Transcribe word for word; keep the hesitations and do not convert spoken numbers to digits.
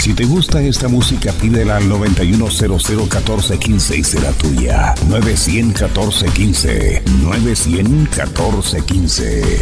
Si te gusta esta música, pídela al noventa y uno cero cero catorce quince y será tuya. nueve cero cero catorce quince. nueve cero cero catorce quince.